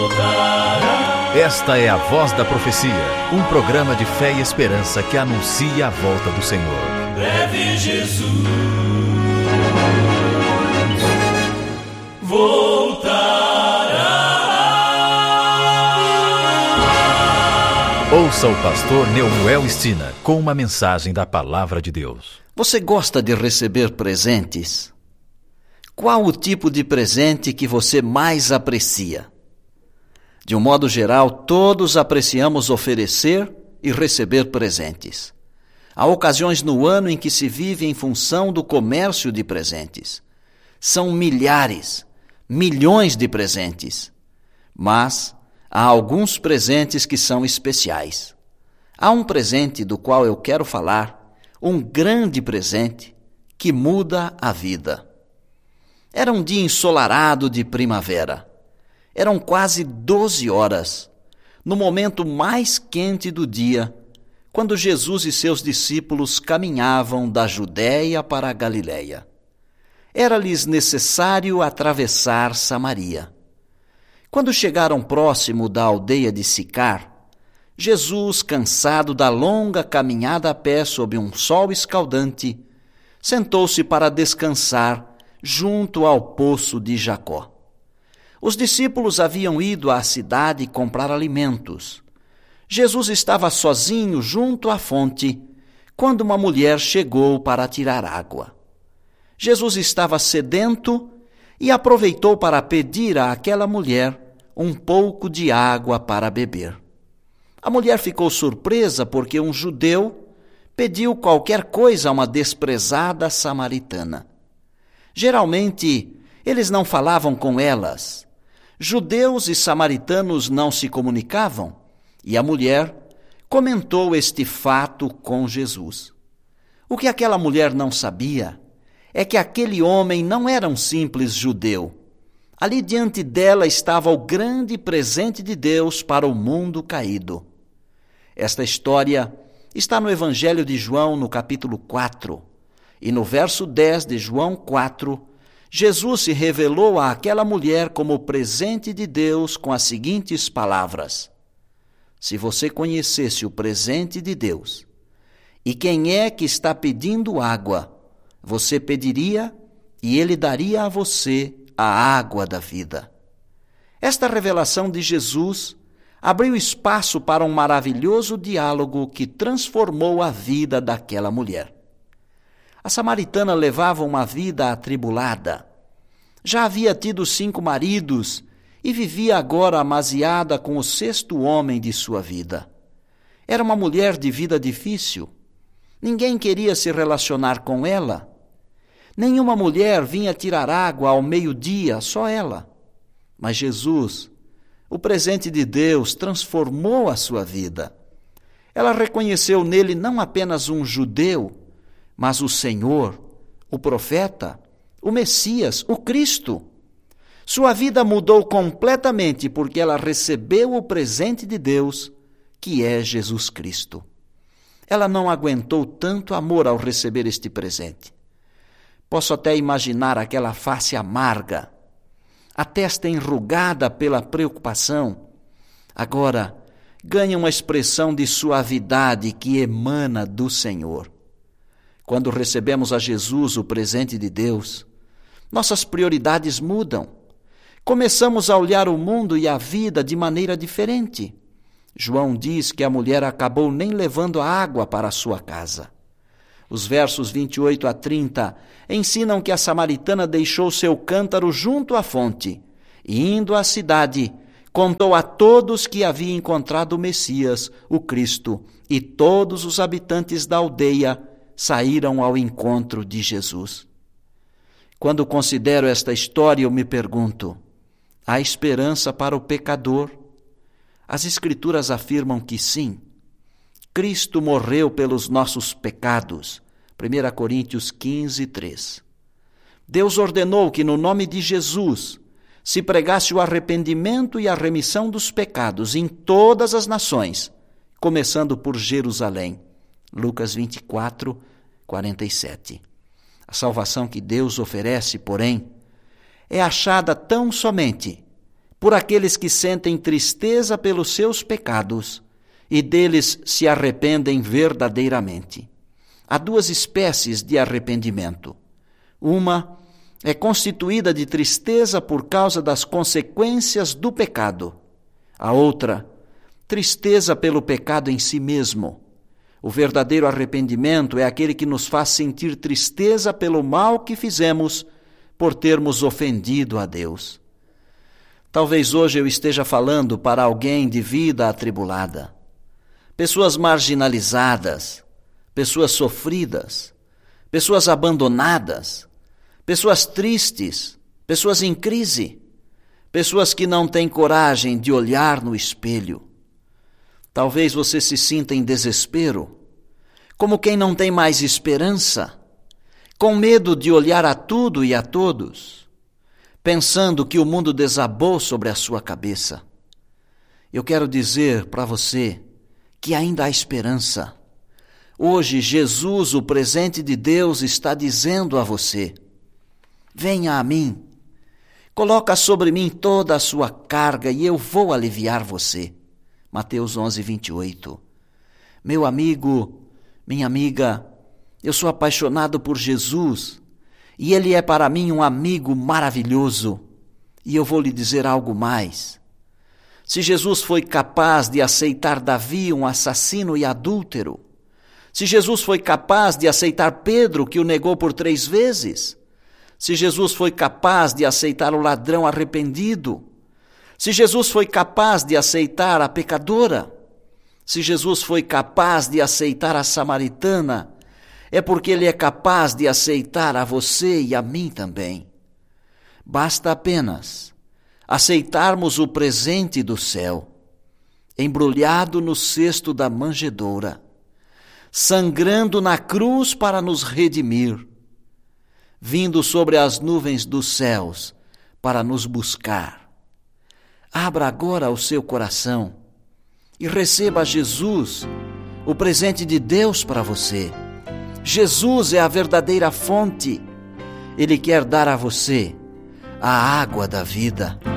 Esta é a Voz da Profecia, um programa de fé e esperança que anuncia a volta do Senhor. Breve Jesus voltará. Ouça o pastor Neumuel Stina com uma mensagem da Palavra de Deus. Você gosta de receber presentes? Qual o tipo de presente que você mais aprecia? De um modo geral, todos apreciamos oferecer e receber presentes. Há ocasiões no ano em que se vive em função do comércio de presentes. São milhares, milhões de presentes. Mas há alguns presentes que são especiais. Há um presente do qual eu quero falar, um grande presente que muda a vida. Era um dia ensolarado de primavera. Eram quase 12 horas, no momento mais quente do dia, quando Jesus e seus discípulos caminhavam da Judéia para a Galiléia. Era-lhes necessário atravessar Samaria. Quando chegaram próximo da aldeia de Sicar, Jesus, cansado da longa caminhada a pé sob um sol escaldante, sentou-se para descansar junto ao poço de Jacó. Os discípulos haviam ido à cidade comprar alimentos. Jesus estava sozinho junto à fonte, quando uma mulher chegou para tirar água. Jesus estava sedento e aproveitou para pedir àquela mulher um pouco de água para beber. A mulher ficou surpresa porque um judeu pediu qualquer coisa a uma desprezada samaritana. Geralmente, eles não falavam com elas. Judeus e samaritanos não se comunicavam, e a mulher comentou este fato com Jesus. O que aquela mulher não sabia é que aquele homem não era um simples judeu. Ali diante dela estava o grande presente de Deus para o mundo caído. Esta história está no Evangelho de João, no capítulo 4, e no verso 10 de João 4, Jesus se revelou àquela mulher como presente de Deus com as seguintes palavras: se você conhecesse o presente de Deus e quem é que está pedindo água, você pediria e ele daria a você a água da vida. Esta revelação de Jesus abriu espaço para um maravilhoso diálogo que transformou a vida daquela mulher. A samaritana levava uma vida atribulada. Já havia tido 5 maridos e vivia agora amaziada com o 6º homem de sua vida. Era uma mulher de vida difícil. Ninguém queria se relacionar com ela. Nenhuma mulher vinha tirar água ao meio-dia, só ela. Mas Jesus, o presente de Deus, transformou a sua vida. Ela reconheceu nele não apenas um judeu, mas o Senhor, o profeta, o Messias, o Cristo. Sua vida mudou completamente porque ela recebeu o presente de Deus, que é Jesus Cristo. Ela não aguentou tanto amor ao receber este presente. Posso até imaginar aquela face amarga, a testa enrugada pela preocupação. Agora ganha uma expressão de suavidade que emana do Senhor. Quando recebemos a Jesus, o presente de Deus, nossas prioridades mudam. Começamos a olhar o mundo e a vida de maneira diferente. João diz que a mulher acabou nem levando a água para a sua casa. Os versos 28 a 30 ensinam que a samaritana deixou seu cântaro junto à fonte e, indo à cidade, contou a todos que havia encontrado o Messias, o Cristo, e todos os habitantes da aldeia saíram ao encontro de Jesus. Quando considero esta história, eu me pergunto: há esperança para o pecador? As Escrituras afirmam que sim. Cristo morreu pelos nossos pecados. 1 Coríntios 15, 3. Deus ordenou que no nome de Jesus se pregasse o arrependimento e a remissão dos pecados em todas as nações, começando por Jerusalém. Lucas 24, 47. A salvação que Deus oferece, porém, é achada tão somente por aqueles que sentem tristeza pelos seus pecados e deles se arrependem verdadeiramente. Há duas espécies de arrependimento. Uma é constituída de tristeza por causa das consequências do pecado. A outra, tristeza pelo pecado em si mesmo. O verdadeiro arrependimento é aquele que nos faz sentir tristeza pelo mal que fizemos por termos ofendido a Deus. Talvez hoje eu esteja falando para alguém de vida atribulada, pessoas marginalizadas, pessoas sofridas, pessoas abandonadas, pessoas tristes, pessoas em crise, pessoas que não têm coragem de olhar no espelho. Talvez você se sinta em desespero, como quem não tem mais esperança, com medo de olhar a tudo e a todos, pensando que o mundo desabou sobre a sua cabeça. Eu quero dizer para você que ainda há esperança. Hoje, Jesus, o presente de Deus, está dizendo a você: venha a mim, coloca sobre mim toda a sua carga e eu vou aliviar você. Mateus 11, 28. Meu amigo, minha amiga, eu sou apaixonado por Jesus e Ele é para mim um amigo maravilhoso. E eu vou lhe dizer algo mais. Se Jesus foi capaz de aceitar Davi, um assassino e adúltero, se Jesus foi capaz de aceitar Pedro, que o negou por 3 vezes, se Jesus foi capaz de aceitar o ladrão arrependido, se Jesus foi capaz de aceitar a pecadora, se Jesus foi capaz de aceitar a samaritana, é porque Ele é capaz de aceitar a você e a mim também. Basta apenas aceitarmos o presente do céu, embrulhado no cesto da manjedoura, sangrando na cruz para nos redimir, vindo sobre as nuvens dos céus para nos buscar. Abra agora o seu coração e receba Jesus, o presente de Deus para você. Jesus é a verdadeira fonte. Ele quer dar a você a água da vida.